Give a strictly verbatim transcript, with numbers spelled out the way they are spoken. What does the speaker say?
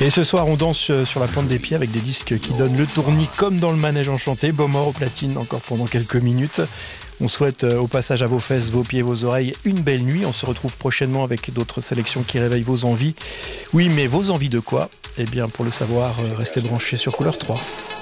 Et ce soir, on danse sur la pointe des pieds avec des disques qui donnent le tournis comme dans le manège enchanté. Beaumort au platine encore pendant quelques minutes. On souhaite au passage à vos fesses, vos pieds, vos oreilles une belle nuit. On se retrouve prochainement avec d'autres sélections qui réveillent vos envies. Oui, mais vos envies de quoi ? Eh bien, pour le savoir, restez branchés sur Couleur trois.